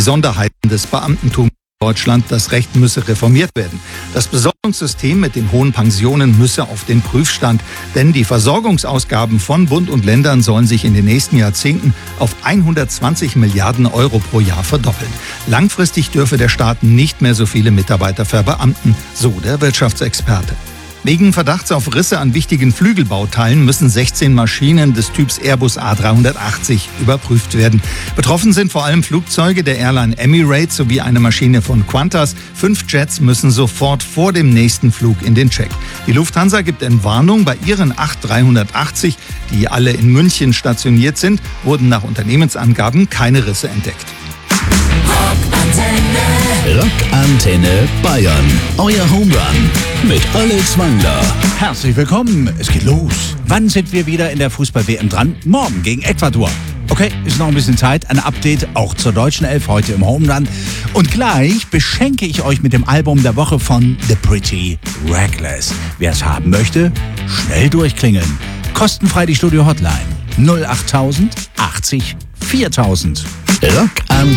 Besonderheiten des Beamtentums in Deutschland. Das Recht müsse reformiert werden. Das Besoldungssystem mit den hohen Pensionen müsse auf den Prüfstand. Denn die Versorgungsausgaben von Bund und Ländern sollen sich in den nächsten Jahrzehnten auf 120 Milliarden Euro pro Jahr verdoppeln. Langfristig dürfe der Staat nicht mehr so viele Mitarbeiter verbeamten, so der Wirtschaftsexperte. Wegen Verdachts auf Risse an wichtigen Flügelbauteilen müssen 16 Maschinen des Typs Airbus A380 überprüft werden. Betroffen sind vor allem Flugzeuge der Airline Emirates sowie eine Maschine von Qantas. 5 Jets müssen sofort vor dem nächsten Flug in den Check. Die Lufthansa gibt Entwarnung. Bei ihren 8-380, die alle in München stationiert sind, wurden nach Unternehmensangaben keine Risse entdeckt. Rockantenne Bayern. Euer Homerun mit Alex Wangler. Herzlich willkommen. Es geht los. Wann sind wir wieder in der Fußball-WM dran? Morgen gegen Ecuador. Okay, ist noch ein bisschen Zeit. Ein Update auch zur deutschen Elf heute im Homerun. Und gleich beschenke ich euch mit dem Album der Woche von The Pretty Reckless. Wer es haben möchte, schnell durchklingeln. Kostenfrei die Studio-Hotline 08000 80 4000. Rockantenne